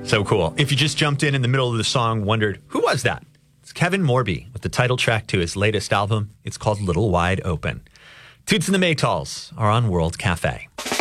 So cool. If you just jumped in the middle of the song, wondered, who was that? It's Kevin Morby with the title track to his latest album. It's called Little Wide Open. Toots and the Maytals are on World Cafe.